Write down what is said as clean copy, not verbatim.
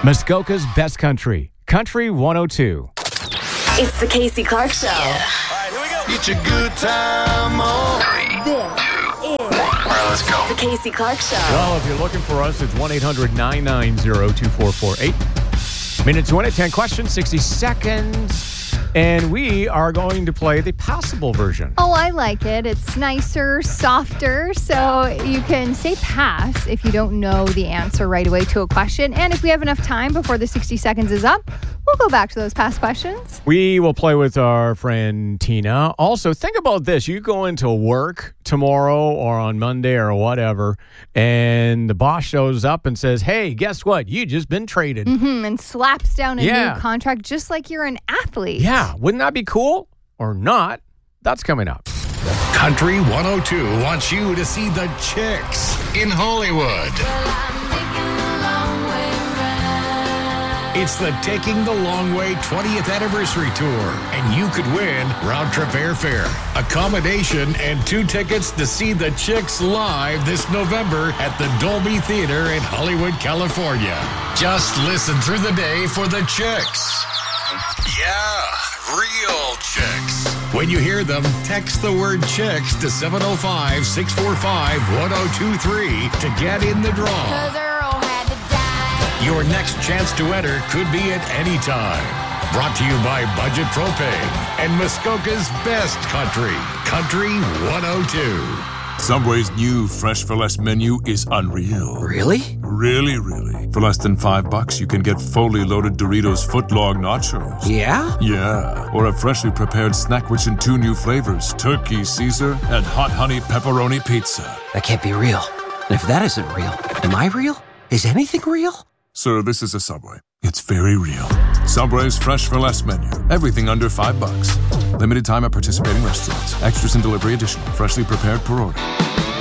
Muskoka's Best Country, Country 102. It's the Casey Clark Show. All right, here we go. Get your good time on. This is All right, let's go. the Casey Clark Show. Well, if you're looking for us, it's 1-800-990-2448. Minute to win it, 10 questions, 60 seconds. And we are going to play the passable version. Oh, I like it. It's nicer, softer, so you can say pass if you don't know the answer right away to a question. And if we have enough time before the 60 seconds is up, we'll go back to those past questions. We will play with our friend Tina. Also, think about this. You go into work tomorrow or on Monday or whatever, and the boss shows up and says, hey, guess what? You just been traded. And slaps down a Yeah. new contract just like you're an athlete. Yeah, wouldn't that be cool? Or not? That's coming up. Country 102 wants you to see the Chicks in Hollywood. It's the Taking the Long Way 20th Anniversary Tour, and you could win round-trip airfare, accommodation, and 2 tickets to see the Chicks live this November at the Dolby Theater in Hollywood, California. Just listen through the day for the Chicks. Yeah, real Chicks. When you hear them, text the word Chicks to 705-645-1023 to get in the draw. Your next chance to enter could be at any time. Brought to you by Budget Propane and Muskoka's Best Country, Country 102. Subway's new Fresh for Less menu is unreal. Really? Really, really. For less than $5, you can get fully loaded Doritos footlong nachos. Yeah? Yeah. Or a freshly prepared snack rich in 2 new flavors, Turkey Caesar and Hot Honey Pepperoni Pizza. That can't be real. And if that isn't real, am I real? Is anything real? Sir, this is a Subway. It's very real. Subway's Fresh for Less menu. Everything under $5. Limited time at participating restaurants. Extras and delivery additional. Freshly prepared per order.